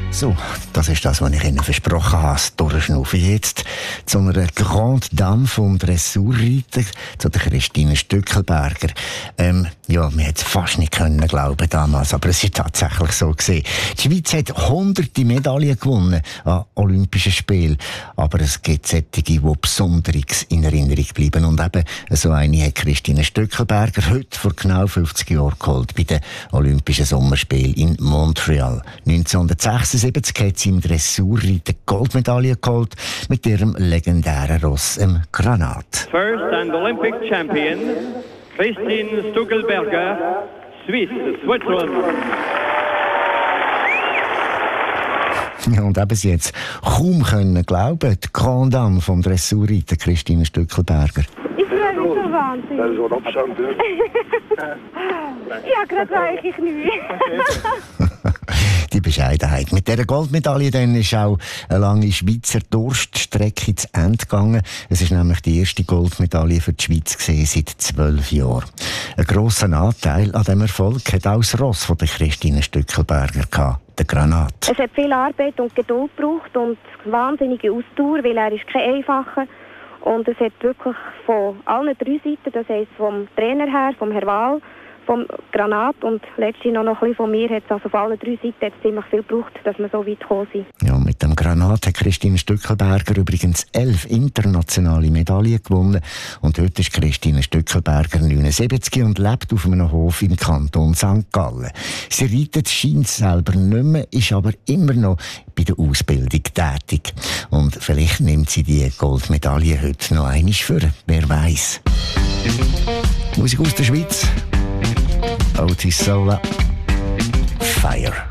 So, das ist das, was ich Ihnen versprochen habe, das Durchschnaufen. Jetzt zu einer Grande Dame vom Dressurreiten, zu der Christine Stückelberger. Ja, wir hätten es fast nicht können glauben damals, aber es ist tatsächlich so gewesen. Die Schweiz hat hunderte Medaillen gewonnen an Olympischen Spielen, aber es gibt solche, die besonders in Erinnerung bleiben. Und eben so eine hat Christine Stückelberger heute vor genau 50 Jahren geholt, bei den Olympischen Sommerspielen in Montreal. 1976 hat sie im Dressurreiten Goldmedaille geholt mit ihrem legendären Ross, dem Granat. First and Olympic champion, Christine Stückelberger, Switzerland. Ja, und eben sie jetzt kaum können glauben, die Grande Dame vom Dressurreiten, Christine Stückelberger. Ich freue mich so wahnsinnig. Das ist so ein Abstand. Ja, gerade eigentlich nicht. Die Bescheidenheit. Mit dieser Goldmedaille dann ist auch eine lange Schweizer Durststrecke zu Ende gegangen. Es ist nämlich die erste Goldmedaille für die Schweiz gesehen seit 12 Jahren. Einen grossen Anteil an diesem Erfolg hat auch das Ross von der Christine Stückelberger gehabt, der Granat. Es hat viel Arbeit und Geduld gebraucht und wahnsinnige Ausdauer, weil er ist kein einfacher. Und es hat wirklich von allen drei Seiten, das heisst vom Trainer her, vom Herr Wahl, vom Granat und letztlich noch ein bisschen von mir, hat es also von allen drei Seiten ziemlich viel gebraucht, dass wir so weit gekommen sind. Ja, mit dem Granat hat Christine Stückelberger übrigens 11 internationale Medaillen gewonnen. Und heute ist Christine Stückelberger 79 und lebt auf einem Hof im Kanton St. Gallen. Sie reitet scheint selber nicht mehr, ist aber immer noch bei der Ausbildung tätig. Und vielleicht nimmt sie die Goldmedaille heute noch einmal für, wer weiß. Musik aus der Schweiz. Otis Sola. Fire.